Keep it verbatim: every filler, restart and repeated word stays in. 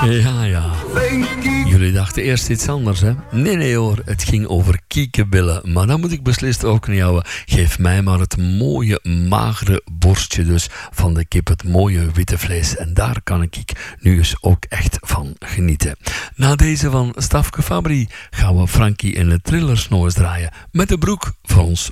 Ja, ja. Jullie dachten eerst iets anders, hè? Nee, nee hoor, het ging over kiekenbillen. Maar dan moet ik beslist ook niet houden. Geef mij maar het mooie, magere borstje dus van de kip, het mooie witte vlees. En daar kan ik nu eens ook echt van genieten. Na deze van Stafke Fabri gaan we Frankie in de Trillers nog eens draaien. Met de broek van ons